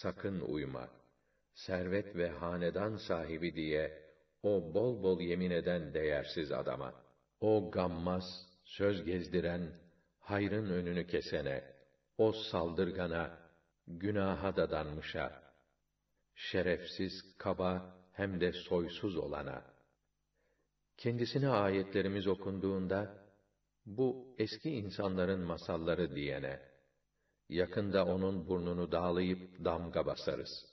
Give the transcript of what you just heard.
sakın uyma. Servet ve hanedan sahibi diye o bol bol yemin eden değersiz adama. O gammaz, söz gezdiren, hayrın önünü kesene, o saldırgana, günaha dadanmışa, şerefsiz, kaba hem de soysuz olana. Kendisine ayetlerimiz okunduğunda, bu eski insanların masalları diyene, yakında onun burnunu dağlayıp damga basarız.